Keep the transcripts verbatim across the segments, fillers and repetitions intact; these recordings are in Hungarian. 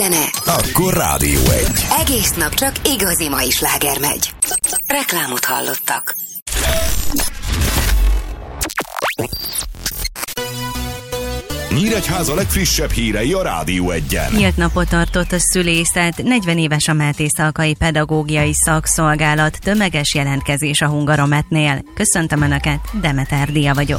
zene, akkor Rádió egy. Egész nap csak igazi mai sláger megy. Reklámot hallottak. Nyíregyháza legfrissebb hírei a Rádió egyen. Nyílt napot tartott a szülészet, negyven éves a Máté-Szalkai Pedagógiai Szakszolgálat, tömeges jelentkezés a Hungarometnél. Köszöntöm Önöket, Demeter Dia vagyok.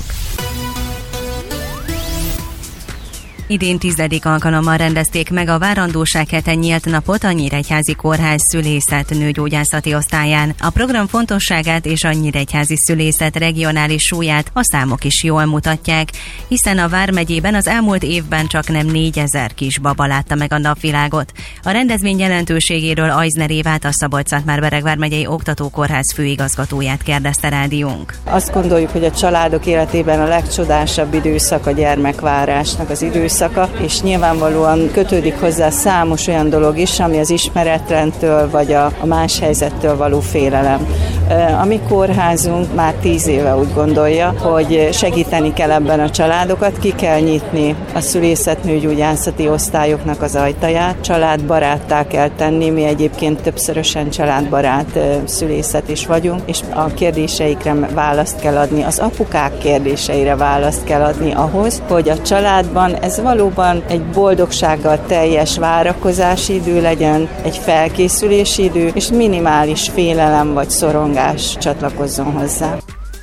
Idén tizedik alkalommal rendezték meg a Várandóság hete nyílt napot a Nyíregyházi Kórház szülészet nőgyógyászati osztályán. A program fontosságát és a nyíregyházi szülészet regionális súlyát a számok is jól mutatják, hiszen a Vármegyében az elmúlt évben csak nem négyezer kisbaba látta meg a napvilágot. A rendezvény jelentőségéről Ajzner Évát, a Szabolcs-Szatmár-Bereg vármegyei oktatókórház főigazgatóját kérdezte rádiónk. Azt gondoljuk, hogy a családok életében a legcsodásabb időszak a gyermekvárásnak az időszak, és nyilvánvalóan kötődik hozzá számos olyan dolog is, ami az ismeretrendtől vagy a, a más helyzettől való félelem. A mi kórházunk már tíz éve úgy gondolja, hogy segíteni kell ebben a családokat, ki kell nyitni a szülészetnőgyógyászati osztályoknak az ajtaját, családbaráttá kell tenni, mi egyébként többszörösen családbarát szülészet is vagyunk, és a kérdéseikre választ kell adni, az apukák kérdéseire választ kell adni ahhoz, hogy a családban ez valóban egy boldogsággal teljes várakozási idő legyen, egy felkészülési idő, és minimális félelem vagy szorongás csatlakozzon hozzá.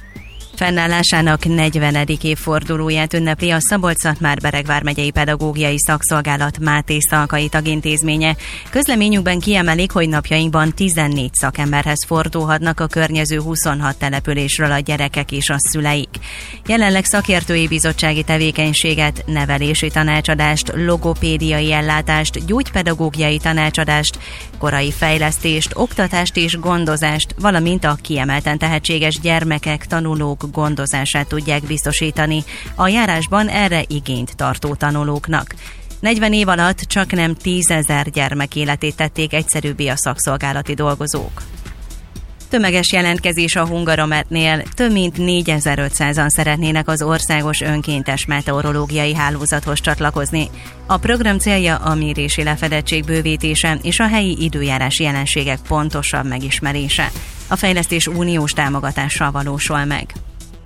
Fennállásának negyvenedik évfordulóját ünnepli a Szabolcs-Szatmár-Bereg vármegyei pedagógiai szakszolgálat Máté-Szalkai tagintézménye. Közleményükben kiemelik, hogy napjainkban tizennégy szakemberhez fordulhatnak a környező huszonhat településről a gyerekek és a szüleik. Jelenleg szakértői bizottsági tevékenységet, nevelési tanácsadást, logopédiai ellátást, gyógypedagógiai tanácsadást, korai fejlesztést, oktatást és gondozást, valamint a kiemelten tehetséges gyermekek, tanulók gondozását tudják biztosítani a járásban erre igényt tartó tanulóknak. negyven év alatt csak nem tízezer gyermek életét tették egyszerűbbé a szakszolgálati dolgozók. Tömeges jelentkezés a Hungarometnél, több mint négyezer-ötszázan szeretnének az országos önkéntes meteorológiai hálózathoz csatlakozni. A program célja a mérési lefedettség bővítése és a helyi időjárási jelenségek pontosabb megismerése. A fejlesztés uniós támogatással valósul meg.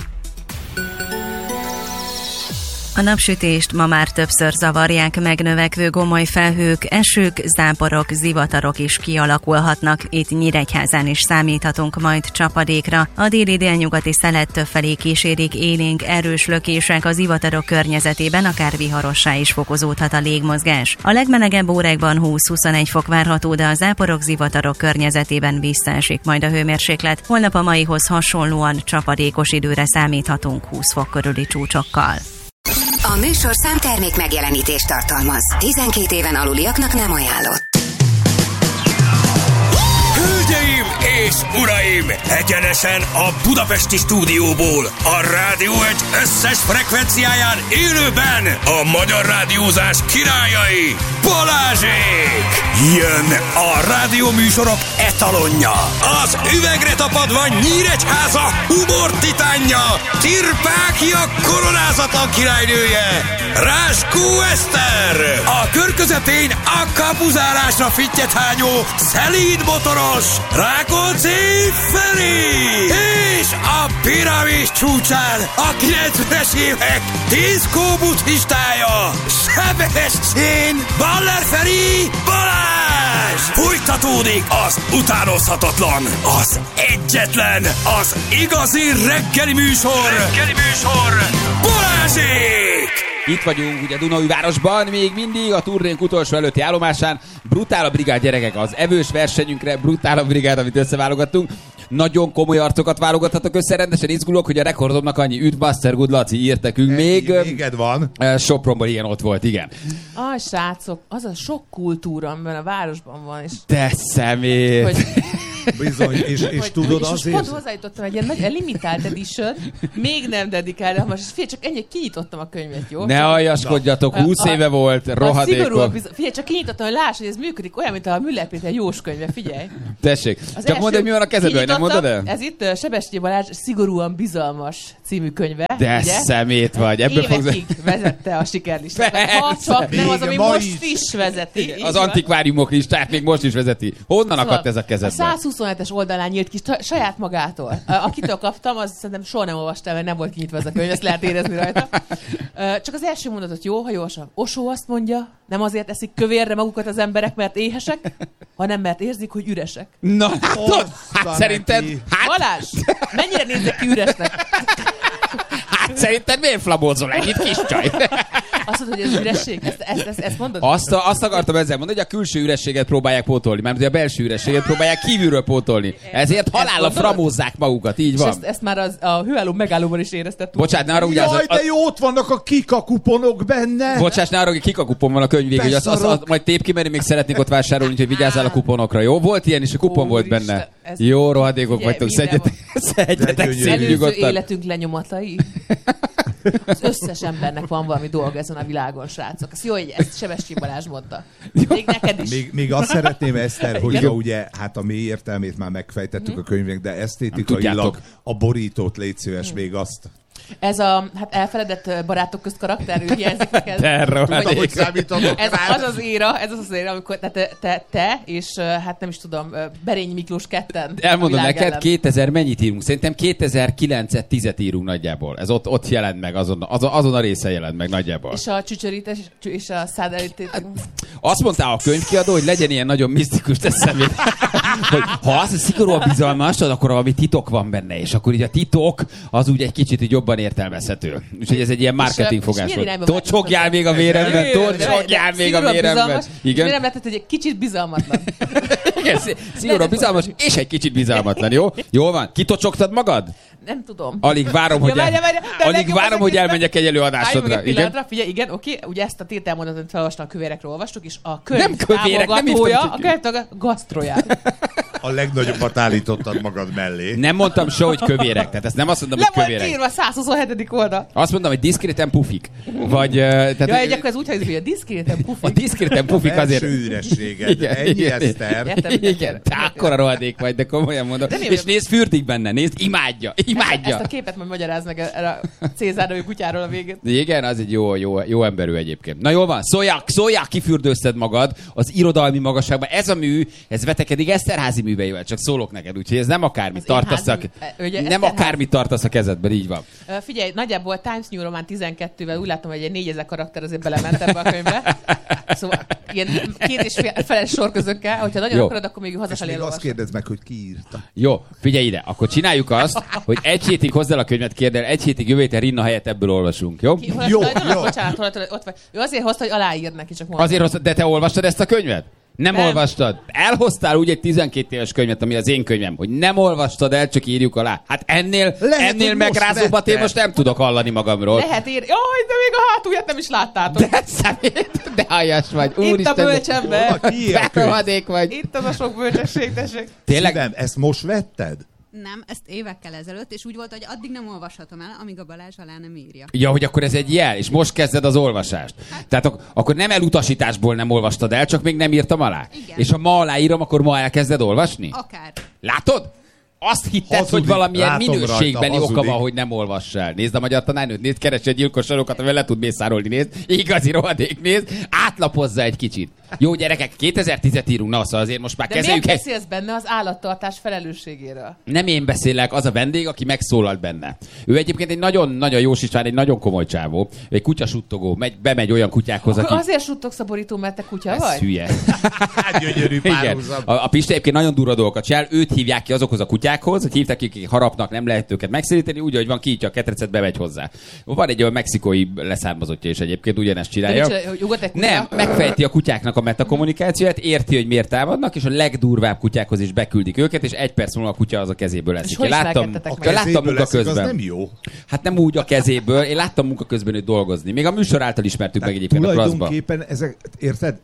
A napsütést ma már többször zavarják megnövekvő gomoly felhők, esők, záporok, zivatarok is kialakulhatnak. Itt Nyíregyházán is számíthatunk majd csapadékra. A déli délnyugati szelet többfelé kísérik élénk erős lökések, a zivatarok környezetében akár viharossá is fokozódhat a légmozgás. A legmelegebb órákban húsz-huszonegy fok várható, de a záporok, zivatarok környezetében visszaesik majd a hőmérséklet. Holnap a maihoz hasonlóan csapadékos időre számíthatunk húsz fok körüli csúcsokkal. A műsorszám termék megjelenítést tartalmaz. tizenkét éven aluliaknak nem ajánlott. Hölgyeim és uraim! Egyenesen a budapesti stúdióból, a Rádió egy összes frekvenciáján élőben a magyar rádiózás királyai, Balázsék! Jön a rádióműsorok etalonja, az üvegre tapadva Nyíregyháza humor titánja, Csirpákia koronázatlan királynője, Ráskó Eszter! A kör közepén a kapuzárásra fittyet hányó, szelíd motoros, Rákóczi Feri! És a piramis csúcsán a kilencvenes évek diszkó buddhistája, Sebestyén Baller Feri Balázs! Folytatódik az utánozhatatlan, az egyetlen, az igazi reggeli műsor, reggeli műsor Balázsék! Itt vagyunk ugye Dunaújvárosban, még mindig a turnénk utolsó előtti állomásán. Brutál a brigád, gyerekek, az evős versenyünkre brutál a brigád, amit összeválogattunk. Nagyon komoly arcokat válogathatok össze, rendesen izgulok, hogy a rekordomnak annyi üt, Buster Good Laci írt nekünk még. Méged van. Sopronban ilyen ott volt, igen. Ah, srácok, az a sok kultúra, amiben a városban van. És de szemét! hogy Bizony, és, és tudod és azért... pont hozzájutottam egy ilyen nagy limitált edition, még nem dedikálva, most figyelj, csak ennyi, kinyitottam a könyvet, jó? Ne aljaskodjatok, húsz a, éve volt, rohadékok. Biz... Figyelj, csak kinyitottam, hogy láss, hogy ez működik, olyan, mint a Müller Péter Jós könyve, figyelj. Tessék, az csak mondd, hogy mi van a kezedben, nem mondod el? Ez itt uh, Sebestyén Balázs Szigorúan bizalmas című könyve. De ugye? Szemét vagy. Ebből évekig fogsz... vezette a sikerlistát. Ha csak nem az, ami most is, is vezeti. Az antikváriumok listát még most is vezeti. Honnan szóval akadt ez a kezedben? A száz huszonhetes oldalán nyílt ki saját magától. Akitől kaptam, az szerintem soha nem olvastam, mert nem volt kinyitva ez a könyv, ezt lehet érezni rajta. Csak az első mondatot jó, ha jól sem. Osó azt mondja, nem azért eszik kövérre magukat az emberek, mert éhesek, hanem mert érzik, hogy üresek. Na, hát, hát szerinted... Hát... Balázs, mennyire nézzek ki üresnek? Hát szerinted miért flamózol ennyit, kis csaj? Azt mondod, hogy ez üresség? Ezt, ezt, ezt, ezt mondod? Azt, a, azt akartam ezzel mondani, hogy a külső ürességet próbálják pótolni, mert a belső ürességet próbálják kívülről pótolni. Ezért halálra framózzák magukat, így van. És ezt, ezt már az, a hőálló megállóban is érezted. Bocsánat, ne arra ugye... Jaj, de jó, ott vannak a kikakuponok benne! Bocsáss, ne arra, hogy kikakupon van a könyv végül, hogy azt az, az, majd tép ki, mert még szeretnék ott vásárolni, úgyhogy vigyázzál a kuponokra, jó? Volt ilyen is, a kupon Ó, volt benne. Ez... Jó, rohadékok vagytok, szedjetek, szedjetek szép nyugodtan. Előző életünk lenyomatai. Az összes embernek van valami dolga ezen a világon, srácok. Ez jó, hogy ezt Sebestyén Balázs mondta. Még neked is. Még, még azt szeretném, Eszter, hogyha ugye, hát a mély értelmét már megfejtettük hmm. a könyvnek, de esztétikailag a borítót légy szíves, hmm. még azt. Ez a hát elfeledett barátok közt karakter, ő hiányzik neked? Terror. Hogy számítatok ez az az éra, ez az az éra, amikor te, te, te és hát nem is tudom, Berény Miklós ketten. Elmondom neked, kétezer mennyit írunk? Szerintem kétezer-kilencet tízet írunk nagyjából. Ez ott, ott jelent meg, azon, azon, azon a része jelent meg nagyjából. És a csücsörítés és a szádelítés. Hát, azt mondta a könyvkiadó, hogy legyen ilyen nagyon misztikus, teszem hogy ha az a szigorúan bizalmas, akkor valami titok van benne, és akkor így a titok az úgy egy kicsit így jobban értelmezhető. Úgyhogy ez egy ilyen marketing fogás volt. Tocsogjál még a véremben, tocsogjál még a véremben. Igen. És nem lehetett, hogy egy kicsit bizalmatlan. Szigorúan bizalmas, és egy kicsit bizalmatlan, jó? Jól van. Kitocsogtad magad? Nem tudom. Alig várom, hogy, el... Alig várom, hogy elmenjek egy előadásodra. Igen? Figyelj, igen, oké. Ugye ezt a tételmondatot felolvastam, a kövérekről olvastuk, és a könyv nem kövérek, nem a könyv gasztroját. A legnagyobbat állítottad magad mellé. Nem mondtam se, hogy kövérek. Tehát ezt nem azt mondom, hogy kövérek. Le volt írva száz huszonhetedik oldal. Azt mondom, hogy diszkréten pufik. Vagy... Tehát, ja, egy akkor ez úgy hangzik, hogy a diszkréten pufik. A diszkréten pufik azért... A ürességed. Ennyi, Eszter. Igen, te akkora rohadék vagy, de komolyan mondom. És nézd, fürdik benne, nézd, imádja, imádja. Ezt a képet majd magyaráz meg erre a Cézár nevű kutyáról a végén. Igen, az egy jó, jó, jó emberű egyébként. Na jól van, szóljak, szóljak, kifürdőzted magad az irodalmi magasságban. Ez a mű, ez vetekedik Eszterházy műveivel, csak szólok neked, úgyhogy ez nem akármit tartasz a, nem akármit tartasz a kezedben, így van. Uh, figyelj, nagyjából Times New Roman tizenkettővel úgy látom, hogy egy négyezer karakter azért belement ebbe a könyvbe. Szóval ilyen két és fél feles sorközökkel, hogyha nagyon jó. Akarod, akkor még hazafelé elolvasod. Azt kérdezd meg, hogy ki írta. Jó, figyelj ide, akkor csináljuk azt, hogy egy hétig hozzá a könyvet, kérd el, egy hétig jövő héten Rinna helyett ebből olvasunk, jó? Ki, jó, jó. Bocsánat, hol, ott vagy. Ő azért hozta, hogy aláír neki, csak mondom. Azért hozta, de te olvastad ezt a könyvet? Nem, nem olvastad. Elhoztál úgy egy tizenkét éves könyvet, ami az én könyvem, hogy nem olvastad el, csak írjuk alá. Hát ennél, lehet, ennél megrázóbbat én most nem tudok hallani magamról. Lehet írni. Jaj, de még a hátulját nem is láttátok. De szemét, de haljas vagy. Úristen, itt a bölcsember. Rohadék vagy. Itt az a sok bölcsesség, tessék. Tényleg? Szívem, ezt most vetted? Nem, ezt évekkel ezelőtt, és úgy volt, hogy addig nem olvashatom el, amíg a Balázs alá nem írja. Ja, hogy akkor ez egy jel, és most kezded az olvasást. Hát, tehát ak- akkor nem elutasításból nem olvastad el, csak még nem írtam alá. Igen. És ha ma aláírom, akkor ma elkezded olvasni? Akár. Látod? Azt hitted, hazudik, hogy valamilyen minőségbeli rajta, oka van, hogy nem olvass el. Nézd a magyar tanárnőt, nézd, keresd egy gyilkos sarokat, amivel le tud mészárolni, nézd. Igazi rohadék, nézd. Átlapozza egy kicsit. Jó gyerekek, kétezer-tízet írunk, na, szóval azért most már de kezeljük. De miért beszélsz benne az állattartás felelősségéről? Nem én beszélek, az a vendég, aki megszólalt benne. Ő egyébként egy nagyon-nagyon jó sicsán, egy nagyon komoly csávó. Egy kutyasuttogó, megy, bemegy olyan kutyákhoz, aki... aki... Azért suttogsz a borító, mert te kutya ez vagy? Hülye. Hát gyönyörű párhuzam. A, a Pista egyébként nagyon durva dolgokat csinál, őt hívják ki azokhoz a kutyákhoz, hogy hívták ki, akik harapnak, nem lehet őket megszorítani, úgy, hogy van kiítja a ketrecet, bemegy hozzá. Van egy olyan mexikói leszármazottja is egyébként, ugyanezt csinálja. Nem, megfejti a kutyáknak a metakommunikációt, érti, hogy miért támadnak, és a legdurvább kutyákhoz is beküldik őket, és egy perc múlva a kutya az a kezéből leszik. Én láttam, a láttam munka közben. Nem jó. Hát nem úgy a kezéből, én láttam munka közben őt dolgozni. Még a műsor által ismertük meg egyébként a klaszba. Tulajdonképpen ezek, érted? Ez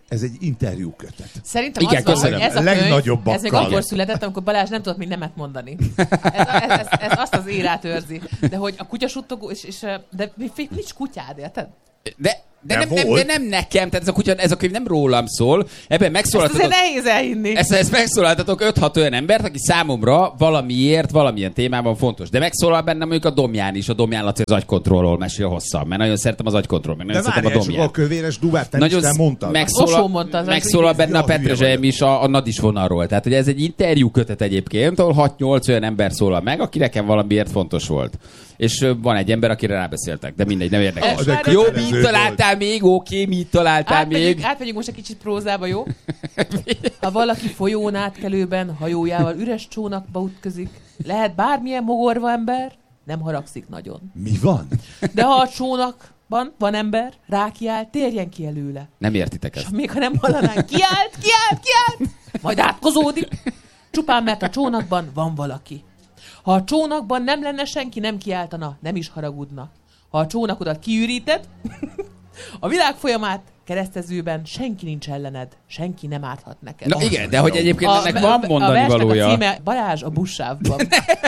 Ez egy interjú kötet. Szerintem igen, az van, köszönöm. hogy ez a Legnagyobbakkal. könyv, ez még akkor született, amikor Balázs nem tudott még nemet mondani. Ez, ez, ez, ez azt az érát őrzi. De hogy a kutyasuttogó, és, és, de nincs kutyád, érted? De, de, De nem, nem, de nem nekem, tehát ez a, kutya, ez a könyv nem rólam szól. Ebben megszólaltatok... Ezt azért nehéz elhinni. Ezt, ezt megszólaltatok öt-hat olyan embert, aki számomra valamiért, valamilyen témában fontos. De megszólal bennem mondjuk a Domján is, a Domján Laci az agykontrollról mesél hosszan, mert nagyon szeretem az agykontroll, meg nagyon De szeretem a várjál, Domján. a kövéres dubát nem Nagyon is te mondtad. Megszólal, mondta, az megszólal az benne a Ja, hülye Petrezselyem vagyok. is a, a Nadis vonalról. Tehát, hogy ez egy interjú kötet egyébként, ahol hat-nyolc olyan ember szólal meg, aki nekem valamiért fontos volt. És ö, van egy ember, akire rábeszéltek, de mindegy, nem érdekes. de Jó, kötelező mit találtál még? Oké, mit találtál Átmegyünk, még? átmegyünk most egy kicsit prózába, jó? Ha valaki folyón átkelőben hajójával üres csónakba ütközik, lehet bármilyen mogorva ember, nem haragszik nagyon. Mi van? De ha a csónakban van ember, rákiáll, térjen ki előle. Nem értitek ezt. Még ha nem hallanánk, kiált, kiált, kiált, majd átkozódik. Csupán mert a csónakban van valaki. Ha a csónakban nem lenne senki, nem kiáltana, nem is haragudna. Ha a csónakodat kiüríted, a világ folyamát keresztezőben senki nincs ellened, senki nem árthat neked. Na igen, de hogy egyébként A- ennek a- van a mondani versnek valója. A címe Balázs a buszsávban.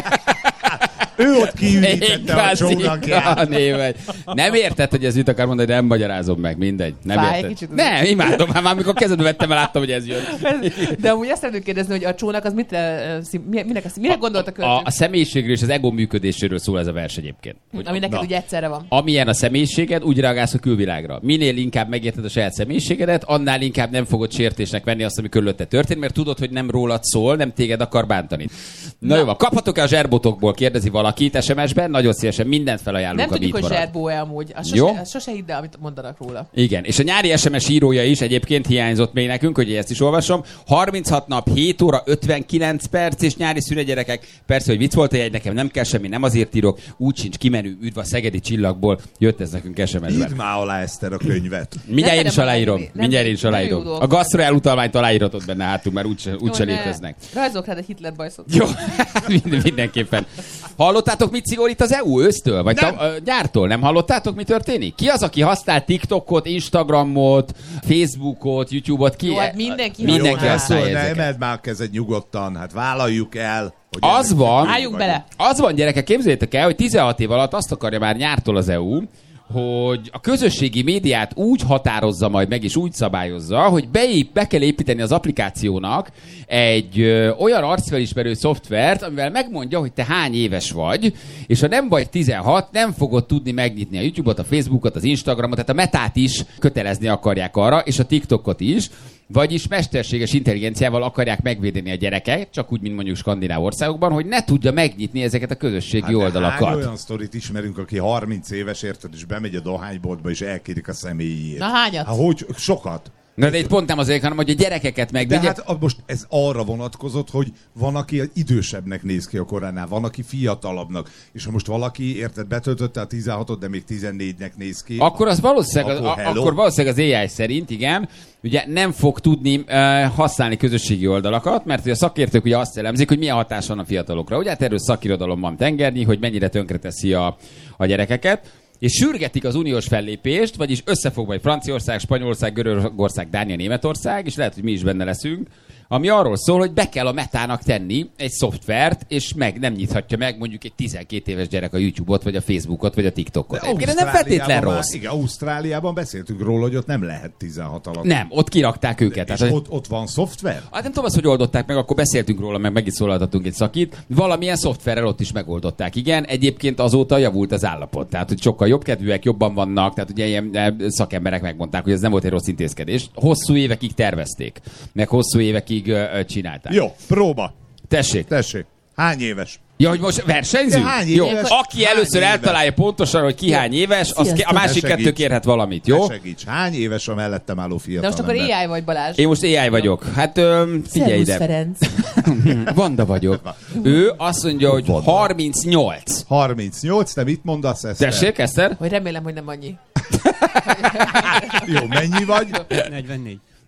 Ő ott kiürítette a csónakját. Nem érted, hogy ez mit akar mondani, de nem magyarázom meg, mindegy. Nem Fáj érted. kicsit az- Nem, imádom, hát már amikor kezedbe vettem, láttam, hogy ez jön. De amúgy azt szeretném kérdezni, hogy a csónak az mit, eh, szín- mi- minek, a szín- mire gondolt a A, költő? a személyiségről és az ego működéséről szól ez a vers egyébként. Hogy Ami neked Na. ugye egyszerre van. amilyen a személyiséged, úgy reagálsz a külvilágra. Minél inkább megérted a saját személyiségedet, annál inkább nem fogod sértésnek venni azt, ami körülötte történt, mert tudod, hogy nem rólad szól, nem téged akar bántani. Na, Na. jó, van. Kaphatok-e a zserbotokból, kérdezi valaki es em es-ben, nagyon szívesen mindent felajánlunk, Nem ami tudjuk, itt hogy marad. zserbó-e amúgy. Azt Jó. sose, azt sose hidd el, amit mondanak róla. Igen, és a nyári es em es írója is egyébként hiányzott még nekünk, hogy ezt is olvasom. harminchat nap, hét óra, ötvenkilenc perc és nyári szünet, gyerekek. Persze, hogy vicc volt a jegy, nekem nem kell semmi, nem azért írok, úgy sincs kimenő, üdv a szegedi csillagból, jött ez nekünk es em es-ben. Írd már alá, Eszter, a könyvet. Mindjárt én Nem is merem aláírom, aláírni. mindjárt én is Nem- nem aláírom. jó A dolog. gasztro elutalványt aláíratod benne hátul, mert úgyse, úgyse Jó, ne- léteznek. Rajzolok rád egy Hitler bajszot. Jó, minden- mindenképpen. Hallottátok, mit szigorít az é u ősztől? Vagy Nem. ta, ö, gyártól? Nem hallottátok, mi történik? Ki az, aki használ TikTokot, Instagramot, Facebookot, YouTube-ot? Ki? Jó, hát mindenki mindenki használ. használja Szóval ne ezeket. emeld már a kezed nyugodtan, hát vállaljuk el. Hogy Az ennek van, mi Álljunk vagyunk. bele. az van, gyerekek, képzeljétek el, hogy tizenhat év alatt azt akarja már nyártól az é u, hogy a közösségi médiát úgy határozza majd meg, és úgy szabályozza, hogy beép, be kell építeni az applikációnak egy ö, olyan arcfelismerő szoftvert, amivel megmondja, hogy te hány éves vagy, és ha nem vagy tizenhat, nem fogod tudni megnyitni a YouTube-ot, a Facebookot, az Instagramot, tehát a Metát is kötelezni akarják arra, és a TikTokot is. Vagyis mesterséges intelligenciával akarják megvédeni a gyereket, csak úgy, mint mondjuk skandináv országokban, hogy ne tudja megnyitni ezeket a közösségi Hát de oldalakat. hány olyan sztorit ismerünk, aki harminc éves, érted, és bemegy a dohányboltba, és elkérik a személyét. Na hányat? Hát hogy? Sokat. Na de itt pont nem azért, hanem hogy a gyerekeket De megvédje. hát a- most ez arra vonatkozott, hogy van, aki idősebbnek néz ki a koránál, van, aki fiatalabbnak, és ha most valaki, érted, betöltötte a tizenhatot, de még tizennégynek néz ki. Akkor az valószínűleg, Akkor a, hello. akkor valószínűleg az á i szerint, igen, ugye nem fog tudni uh, használni közösségi oldalakat, mert ugye a szakértők ugye azt elemzik, hogy milyen hatás van a fiatalokra. Ugye hát erről szakirodalom van tengernyi, hogy mennyire tönkreteszi a, a gyerekeket. És sürgetik az uniós fellépést, vagyis összefog majd Franciaország, Spanyolország, Görögország, Dánia, Németország, és lehet, hogy mi is benne leszünk, ami arról szól, hogy be kell a Metának tenni egy szoftvert, és meg nem nyithatja meg mondjuk egy tizenkét éves gyerek a YouTube-ot, vagy a Facebookot, vagy a TikTokot. Egyébként ez nem feltétlen már- rossz. Igen, Ausztráliában beszéltünk róla, hogy ott nem lehet tizenhat alatt. Nem, ott kirakták őket. És Tehát, hogy- ott, ott van szoftver? Hát nem tudom azt, hogy oldották meg, akkor beszéltünk róla, meg meg is szólaltattunk egy szakit. Valamilyen szoftverrel ott is megoldották. Igen, egyébként azóta javult az állapot. Tehát, hogy sokkal jobbkedvűek, jobban vannak, tehát ugye ilyen eh, szakemberek megmondták, hogy ez nem volt egy rossz intézkedés. Hosszú évekig tervezték, meg hosszú évekig ö, csinálták. Jó, próba. Tessék. Tessék. Hány éves? Ja, hogy most versenyzünk? De hány Jó, éves? aki Hány először éves? eltalálja pontosan, hogy ki hány éves, az ke- a másik Ne kettő segíts. kérhet valamit, jó? Ne segíts. Hány éves a mellettem álló fiatal De most akkor ember? á i vagy, Balázs. Én most á i vagyok. Hát ö, figyelj Szervusz, ide. Ferenc. Vanda vagyok. Ő azt mondja, hogy Vanda. harmincnyolc. harmincnyolc, te mit mondasz, Eszter? Tessék, Eszter? Hogy remélem, hogy nem annyi. Jó, mennyi vagy? negyvennégy.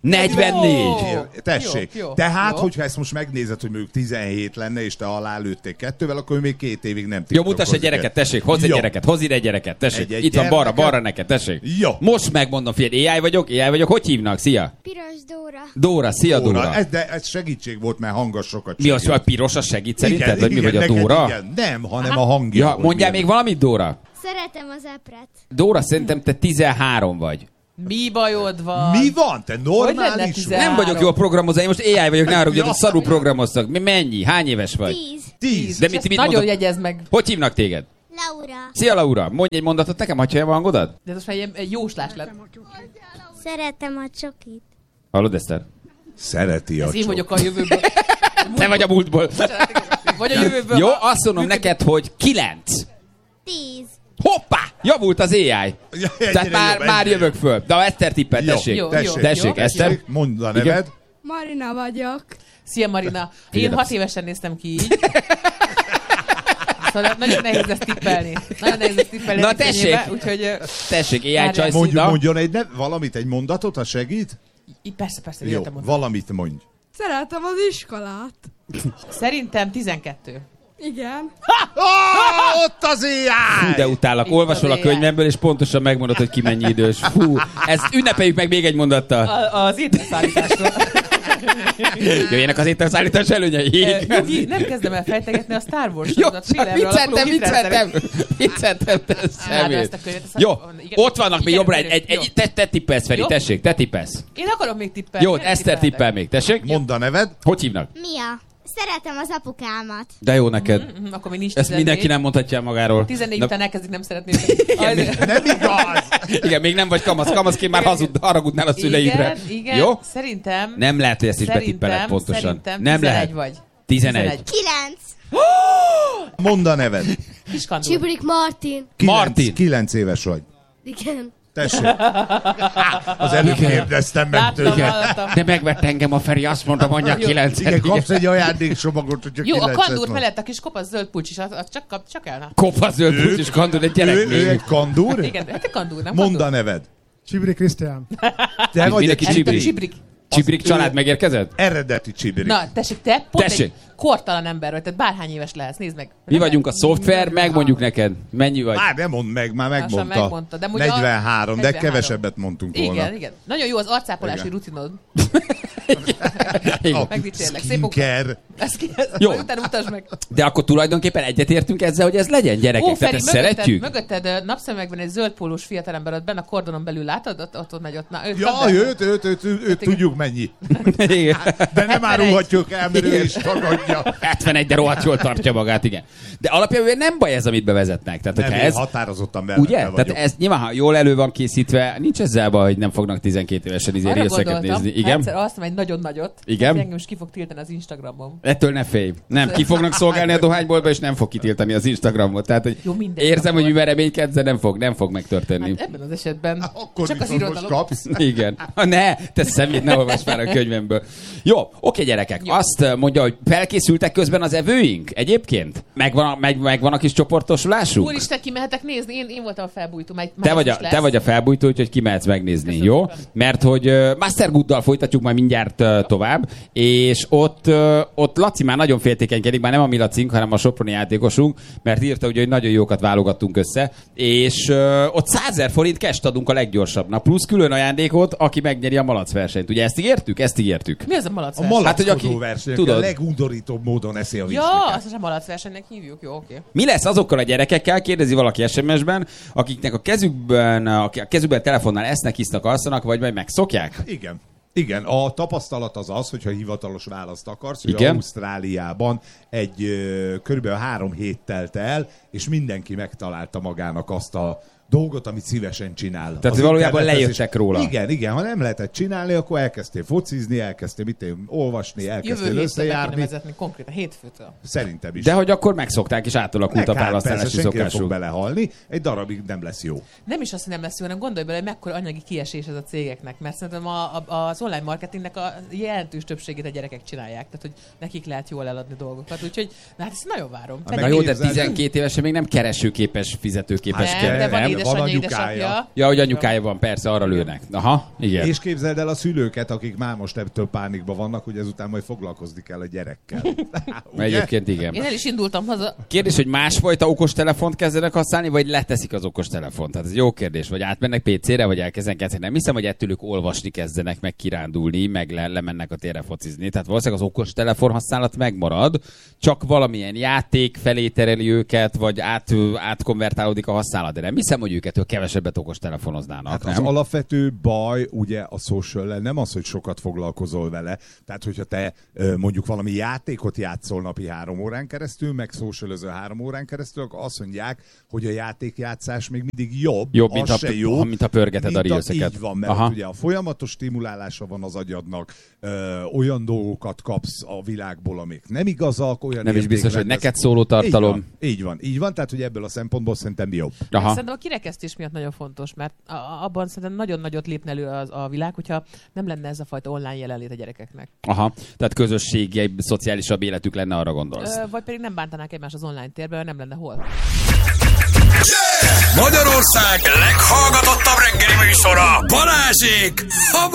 negyvennégy. Jó, tessék. Jó, jó, Tehát, jó. hogyha ezt most megnézed, hogy mondjuk tizenhét lenne, és te alá lőttél kettővel, akkor még két évig nem Jó, mutass egy gyereket, tessék, hozz egy Jó. gyereket, hozz ide egy gyereket, tessék. Egy- egy Itt van balra, gyermeket. balra neked, tessék. Jó. Most megmondom, figyelj, á i vagyok, á i vagyok, hogy hívnak? Szia. Piros Dóra. Dóra, szia Dóra. Dóra. Ez, de ez segítség volt, mert hangos sokat Mi az, segít. hogy piros, az segít szerinted? Igen, Vagy mi igen, vagy a neked Dóra? igen. Nem, hanem a hangja. Ja, hogy mondjál milyen. még valamit, Dóra? Szeretem az epret. Dóra, szerintem te tizenhárom vagy. Mi bajod van? Mi van? Te Hogy lenne normális tizen- vagy? Nem vagyok jó a programozó, én most á i vagyok, ne haragudj, Ja. szarú programoztak. Mi mennyi? Hány éves vagy? Tíz. Tíz. De És mit, ezt mit nagyon mondod? jegyezd meg. Hogy hívnak téged? Laura. Szia Laura, mondj egy mondatot nekem, hagyja a hangodat? De ez most már egy, egy jóslás lett. Szeretem a csokit. Hallod, Eszter? Szereti a Ez én csok. vagyok a jövőből. Te vagy a múltból. Vagy a jövőből. Jó, azt mondom neked, hogy kilenc. Tíz. Hoppá! Javult az á i. Ja, Tehát ennyire már, jobb, már ennyire jövök föl. De a Eszter tippel, Jó, tessék. jó, Tessék, Tessék, jó. Eszter. Mondd a Igen. neved. Marina vagyok. Szia Marina. Figyelj, Én hat absz- évesen néztem ki így. Szóval nagyon nehéz ezt tippelni. Nagyon nehéz ezt tippelni. Na, egy tessék. éve, Úgyhogy ö, Tessék, á i Várjál. Csajci. Mondj, Na. mondjon egy nev, valamit, egy mondatot, ha segít. így persze, persze. Jó, Jó, valamit mondj. Szeretem az iskolát. Szerintem tizenkettő. Igen. Oh, ott az á i! Fú, de utállak. Itt Olvasol az a á i. könyvemből, és pontosan megmondod, hogy ki mennyi idős. Fú, ezt ünnepeljük meg még egy mondattal. A, az ételszállításról. Jöjjenek az ételszállítás előnyei. Ö, Jogi, nem kezdem el fejtegetni a Star Wars Jó, a thrillerről vicceltem, alapuló vicceltem, hitrendszerek. vicceltem, te Imádom ezt szemét. a könyvet, ezt Jó, a- igen, ott vannak még igen, jobbra egy, igen, egy, jó. egy te, te tippelsz, Feri, Jó. tessék, te tippelsz. Én akarok még tippelni. Jó, nem Eszter tippeltek. tippel még, tessék. Mondd a neved. Hogy hívnak? Mia. Szeretem az apukámat. De jó neked. Mhm, Akkor még nincs Ezt tizennégy. mindenki nem mondhatja el magáról. tizennégy Na, után elkezdik nem szeretni. Nem igaz! igen, még nem vagy kamasz. Kamaszként már hazud, haragudnál a szüleidre. Igen, igen. Jó? Szerintem... Nem lehet, hogy ezt is szerintem, betippeled pontosan. Szerintem Nem tizenegy lehet. vagy. tizenegy. Kilenc. Mondd a neved. Kiskandul. Csibrik Martin. Kilenc, Martin. Kilenc éves vagy. Igen. Tessék. Az előbb kérdeztem meg Láttam, tőle. hallottam. De megvett engem a Feri, azt mondta, mondja Jó. kilenc. Igen, kapsz egy ajándéksomagot, hogyha Jó, a kilencet kandúr van. mellett a kis kopasz zöld pulcsis, az, az csak, kap, csak el. Kopasz zöld Ő- pusz és kandúr, egy Ő, gyerek ő még. egy kandúr? Igen, hát a kandúr, nem Mondd a kandúr. neved. Csibri Krisztián. Te vagy mindenki egy Csibri. Csibrik. Csibrik. Csibrik család ő- megérkezett? Eredeti csibri. Na, tessék, te pont Tessék. egy kortalan ember vagy, tehát bárhány éves lehetsz, nézd meg. Mi vagyunk a szoftver, megmondjuk neked. Mennyi vagy? Már nem mondd meg, már Lassan megmondta. megmondta, de ugye a- negyvenhárom, de negyvenhárom. kevesebbet mondtunk volna. Igen, igen. Nagyon jó az arcápolási Igen. rutinod. Igen. Megdicsérlek. Szép okos. Skincare. Ez ki, ez Jó. majd utána utasd meg. De akkor tulajdonképpen egyetértünk ezzel, hogy ez legyen, gyerekek. Ó, Tehát Feri, ezt mögötted, szeretjük? mögötted ö, napszemekben egy zöld pólós fiatalember ott benne a kordonon belül látod, ott, ott, ott megy ott. Na, őt Ja, kapd el. őt, őt, őt, őt, őt tudjuk mennyi. Igen. De nem árulhatjuk el, mert ő is tagadja. hetvenegy, de rohadt jól tartja magát, igen. De alapjában nem baj ez, amit bevezetnek. Tehát, Nem, hogyha én ez, határozottan mellette ugye? vagyok. Tehát ez nyilván, ha jól elő van készítve, nincs ezzel baj, hogy nem fognak tizenkét évesen izé Arra részeket gondoltam, nézni. Igen? egyszer azt egy nagyon nagyot, Igen? hogy engem is ki fog tiltani az Instagramon. Ettől ne félj. Nem, ki fognak szolgálni a dohányboltba, és nem fog kitiltani az Instagramot. Tehát, hogy Jó, mindegy, érzem, akkor. hogy mivel reménykedsz, de nem fog, nem fog megtörténni. Hát ebben az esetben Akkor csak az viszont most irodalom. kapsz. Igen. Ha ne, te szemét, ne olvasd már a könyvemből. Jó, oké gyerekek, Jó. azt mondja, hogy felkészültek közben az evőink egyébként? Megvan, meg, megvan a kis csoportosulásuk? Úristen, kimehetek nézni, én, én voltam a felbújtó. Már, Te vagy, a, te vagy a felbújtó, úgyhogy kimehetsz megnézni, Köszönöm jó? szépen. Mert hogy uh, Master Gooddal folytatjuk majd mindjárt uh, tovább, és ott, uh, ott Laci már nagyon féltékenykedik, már nem a mi Lacink, hanem a soproni játékosunk, mert írta, ugye, hogy nagyon jókat válogattunk össze, és uh, ott százezer forint cash adunk a leggyorsabbnak, plusz külön ajándékot, aki megnyeri a malac versenyt. Ugye ezt ígértük? Ezt ígértük. Mi az a malac A verseny? Hát, hogy aki- malackozó verseny, tudod. a legundorítóbb módon eszi a Ja, viszlikát. azt sem malac versenynek hívjuk, jó, oké. Mi lesz azokkal a gyerekekkel, kérdezi valaki es em es-ben, akiknek a kezükben, a kezükben telefonnál esznek, isznak, alszanak, vagy majd megszokják? Igen. Igen, a tapasztalat az az, hogyha hivatalos választ akarsz, hogy Igen. Ausztráliában egy ö, körülbelül három hét telt el, és mindenki megtalálta magának azt a dolgot, amit szívesen csinál. Tehát Az valójában internetezés- lejöttek róla. Igen, igen, ha nem lehetett csinálni, akkor elkezdtél focizni, elkezdtél mit én, olvasni, Jövő elkezdtél héten be kéne összejárni. vezetni konkrétan, hétfőtől. Szerintem is. De hogy akkor megszokták, és átalakult a Meg hát, persze, választási senki nem fog szokásuk. belehalni, egy darabig nem lesz jó. Nem is azt, hogy nem lesz jó, hanem gondolj bele, hogy mekkora anyagi kiesés ez a cégeknek, mert szerintem a, a, az online marketingnek a jelentős többségét a gyerekek csinálják, tehát hogy nekik lehet jól eladni dolgokat, úgyhogy na, hát ezt nagyon várom. Hát Na jó, de Megképzeled? tizenkét évesen még nem keresőképes, fizetőképes Nem, kell, de van nem? édesanyja, anyukája. édesapja. Ja, hogy anyukája van, persze, arra lőnek. Aha, igen. És képzeld el a szülőket, akik már most ebből pánikban vannak, hogy ezután majd foglalkozni kell a gyerekkel. Egyébként igen. Én el is indultam haza. Kérdés, hogy másfajta okostelefont kezdenek használni, vagy leteszik az okostelefont? Tehát ez jó kérdés, vagy átmennek pé cére, vagy elkezdenek kezdeni. Nem hiszem, hogy ettől ők olvasni kezdenek, meg kirándulni, meg le, lemennek a térre focizni. Tehát valószínűleg az okostelefon használat megmarad, csak valamilyen játék felé tereli őket, vagy át, átkonvertálódik a használat. De nem hiszem, hogy ők ettől kevesebbet okostelefonoznának. Hát nem? az alapvető baj ugye a social nem az, hogy sokat foglalkozol vele. Tehát, hogyha te mondjuk valami játékot játszol napi három órán keresztül, meg socialözöl három órán keresztül, akkor azt mondják, hogy a játékjátszás még mindig jobb. Jobb, mint, a, jó, mint a pörgeted mint a ríőszöket. Így van, mert Aha. ugye a folyamatos stimulálása van az agyadnak, ö, olyan dolgokat kapsz a világból, amik nem igazak, olyan nem is biztos, hogy neked szóló tartalom. Így van, így van, így van, tehát hogy ebből a szempontból szerintem jobb. Aha. Szerintem a kirekesztés miatt nagyon fontos, mert abban szerintem nagyon nagyot lépne elő az, a világ, hogyha nem lenne ez a fajta online jelenlét a gyerekeknek. Aha, tehát közösségi, szociálisabb életük lenne, arra gondolsz. Ö, vagy pedig nem bántanák egymást az online térben, nem lenne hol. Magyarország leghallgatottabb reggeli műsora, Balázsék!